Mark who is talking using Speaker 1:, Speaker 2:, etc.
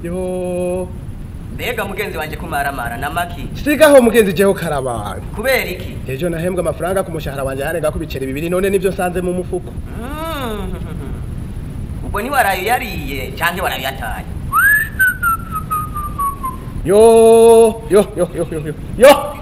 Speaker 1: Yo.
Speaker 2: Mbega mugenzi wanje kumaramara na maki.
Speaker 1: Sigaho mugenzi jeho karabana.
Speaker 2: Kubera iki?
Speaker 1: Ejo nahembwa amafaranga ku mushahara wanje yanega kubicera 2 none nivyo nsanze mu mufuko.
Speaker 2: Ubwo ni warayo yariye canke warayo yataye.
Speaker 1: Yo.